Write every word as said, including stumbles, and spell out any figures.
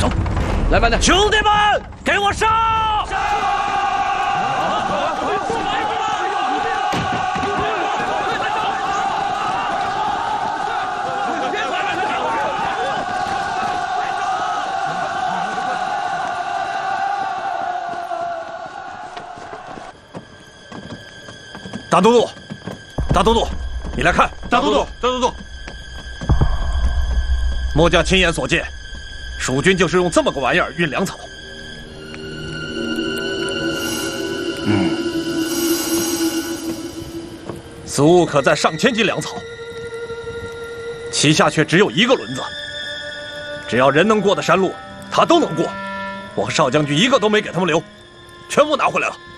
走，来慢点， 兄弟们，给我上！大都督，大都督，你来看！ 大都督，大都督， 末将亲眼所见，蜀军就是用这么个玩意儿运粮草。嗯，此物可载上千斤粮草，旗下却只有一个轮子。只要人能过的山路，他都能过。我和少将军一个都没给他们留，全部拿回来了。